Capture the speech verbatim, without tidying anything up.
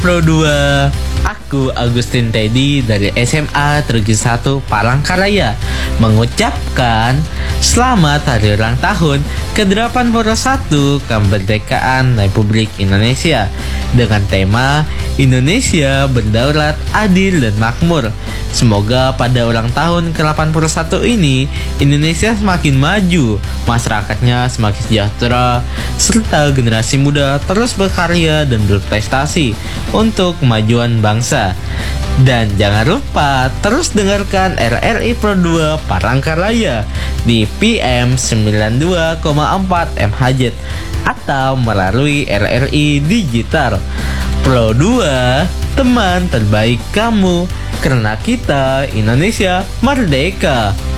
Pro dua. Aku Agustin Teddy dari S M A Terjun satu Palangkaraya mengucapkan selamat hari ulang tahun ke delapan puluh satu kemerdekaan Republik Indonesia dengan tema Indonesia berdaulat, adil, dan makmur. Semoga pada ulang tahun ke delapan puluh satu ini Indonesia semakin maju, masyarakatnya semakin sejahtera, serta generasi muda terus berkarya dan berprestasi untuk kemajuan bangsa. Dan jangan lupa terus dengarkan R R I Pro dua Palangkaraya di P M sembilan puluh dua koma empat M H Z atau melalui R R I Digital. Pro dua, teman terbaik kamu, karena kita Indonesia merdeka.